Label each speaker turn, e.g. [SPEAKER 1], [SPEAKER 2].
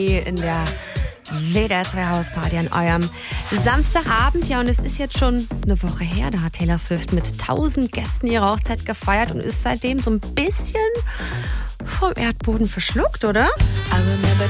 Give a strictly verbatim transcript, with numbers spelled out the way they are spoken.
[SPEAKER 1] in der W D R zwei Hausparty an eurem Samstagabend. Ja, und es ist jetzt schon eine Woche her, da hat Taylor Swift mit tausend Gästen ihre Hochzeit gefeiert und ist seitdem so ein bisschen vom Erdboden verschluckt, oder?
[SPEAKER 2] I remember